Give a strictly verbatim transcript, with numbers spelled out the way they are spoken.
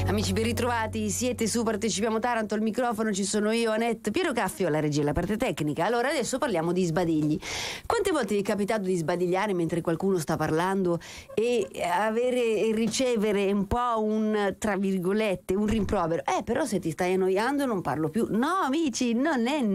Amici, ben ritrovati, siete su Partecipiamo Taranto, al microfono ci sono io, Annette, Piero Caffio, la regia e la parte tecnica. Allora, adesso parliamo di sbadigli. Quante volte vi è capitato di sbadigliare mentre qualcuno sta parlando e avere e ricevere un po' un, tra virgolette, un rimprovero? Eh, però se ti stai annoiando non parlo più. No, amici, non è